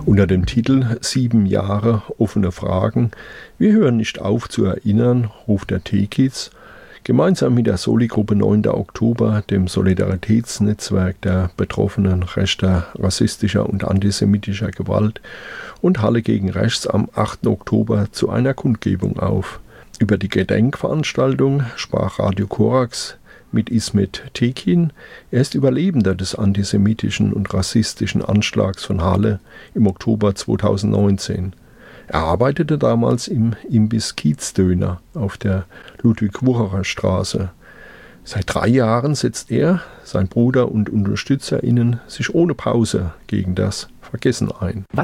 Unter dem Titel 7 Jahre offene Fragen, wir hören nicht auf zu erinnern, ruft der T-Kids gemeinsam mit der Soli-Gruppe 9. Oktober, dem Solidaritätsnetzwerk der Betroffenen rechter, rassistischer und antisemitischer Gewalt und Halle gegen Rechts am 8. Oktober zu einer Kundgebung auf. Über die Gedenkveranstaltung sprach Radio Korax mit Ismet Tekin. Er ist Überlebender des antisemitischen und rassistischen Anschlags von Halle im Oktober 2019. Er arbeitete damals im Imbiss Kiezdöner auf der Ludwig-Wucherer-Straße. Seit 3 Jahren setzt er, sein Bruder und UnterstützerInnen sich ohne Pause gegen das Vergessen ein.